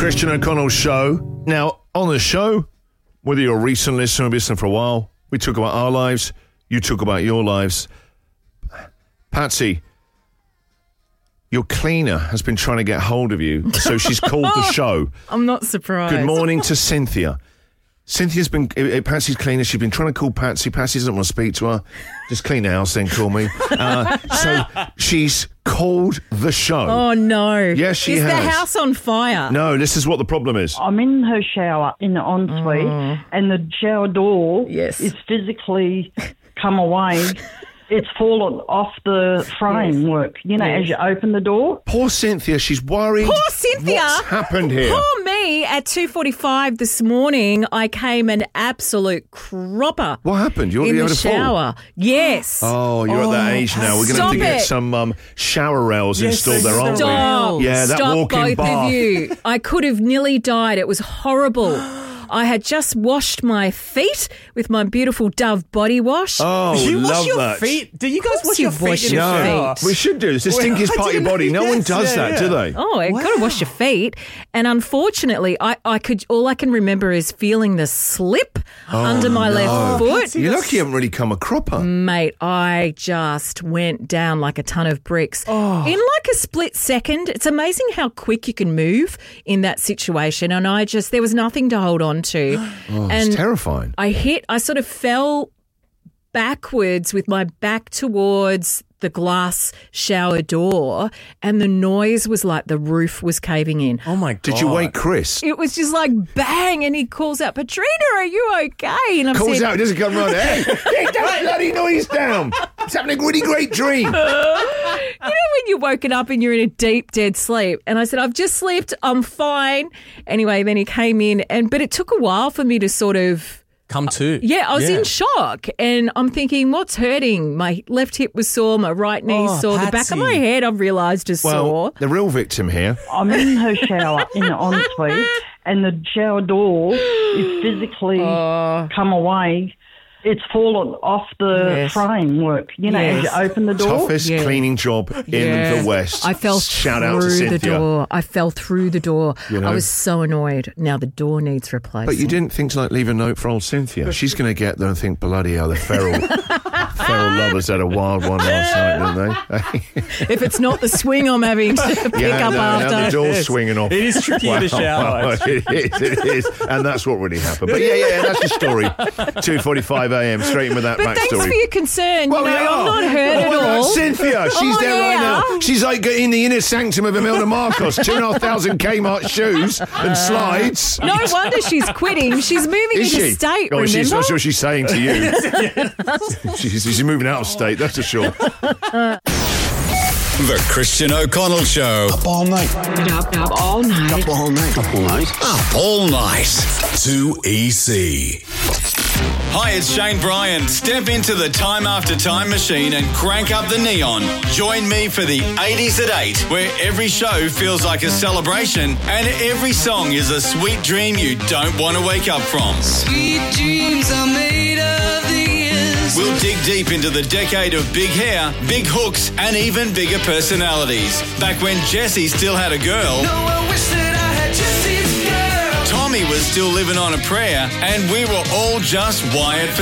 Christian O'Connell Show. Now, on the show, whether you're a recent listener or listener for a while, we talk about our lives, you talk about your lives. Patsy, your cleaner has been trying to get hold of you, so she's called the show. I'm not surprised. Good morning to Cynthia. Cynthia's been, Patsy's cleaner, she's been trying to call Patsy. Patsy doesn't want to speak to her. Just clean the house, then call me. So she's called the show. Oh, no. Yes, she has. Is the house on fire? No, this is what the problem is. I'm in her shower in the ensuite, and the shower door is physically come away. It's fallen off the framework, as you open the door. Poor Cynthia, she's worried. Poor Cynthia. What's happened here? Poor me. At 2:45 this morning, I came an absolute cropper. What happened? You in had the a fall? shower. Yes. Oh, you're at that age now. We're going to have to get some shower rails installed there, aren't we? Yeah, that Stop, walk-in both bath. of you. I could have nearly died. It was horrible. I had just washed my feet with my beautiful Dove body wash. Oh, you love wash your that. feet? Do you guys wash your feet in the your shower? feet. We should do. It's the stinkiest part of your body. No one does that, do they? Oh, I got to wash your feet. And unfortunately, all I can remember is feeling the slip under my left foot. You're lucky you haven't really come a cropper. Mate, I just went down like a ton of bricks. In like a split second. It's amazing how quick you can move in that situation. And there was nothing to hold on to. Oh, and it's terrifying. I sort of fell backwards with my back towards the glass shower door, and the noise was like the roof was caving in. Oh, my God. Did you wake Chris? It was just like bang, and he calls out, "Patrina, are you okay?" And I Calls said, out, doesn't come right. Hey, get that bloody noise down. It's having a really great dream. you know when you're woken up and you're in a deep, dead sleep? And I said, "I've just slept, I'm fine." Anyway, then he came in, but it took a while for me to sort of... Come to. Yeah, I was in shock, and I'm thinking, what's hurting? My left hip was sore, my right knee sore, the back of my head I've realised is sore. The real victim here. I'm in her shower in the ensuite, and the shower door is physically come away. It's fallen off the framework, as you open the door. Toughest cleaning job in the West. I fell Shout out to through Cynthia. the door. I fell through the door. You know? I was so annoyed. Now the door needs replacing. But you didn't think to leave a note for old Cynthia. She's going to get there and think, bloody hell, the feral lovers had a wild one last night, didn't they? If it's not the swing I'm having to pick up after. Now the door's swinging off. It is tricky in the shower. It is. And that's what really happened. But yeah, that's the story. 2:45 a.m. straight in with that But backstory. thanks for your concern. Well, I'm not hurt at all. Cynthia, she's there right yeah. now. She's like in the inner sanctum of Imelda Marcos, 2,500 Kmart shoes and slides. No wonder she's quitting. She's moving Is she? interstate, Oh, remember? she's not sure she's saying to you. she's moving out of state, that's for sure. The Christian O'Connell Show. Up all night. Up all night. Up all night. Up all night. Up all night. 2EC. Hi, it's Shane Bryan. Step into the Time After Time machine and crank up the neon. Join me for the 80s at 8, where every show feels like a celebration and every song is a sweet dream you don't want to wake up from. Sweet dreams are made of these. We'll dig deep into the decade of big hair, big hooks, and even bigger personalities. Back when Jessie still had a girl. No, I wish that I had Jessie's girl. Tommy was still living on a prayer, and we were all just wired for